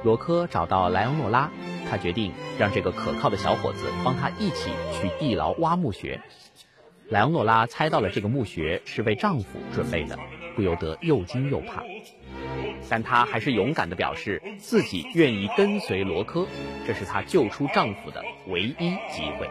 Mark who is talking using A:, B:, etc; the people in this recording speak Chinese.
A: 罗科找到莱昂诺拉，他决定让这个可靠的小伙子帮他一起去地牢挖墓穴。莱昂诺拉猜到了这个墓穴是为丈夫准备的，不由得又惊又怕，但她还是勇敢地表示自己愿意跟随罗科，这是她救出丈夫的唯一机会。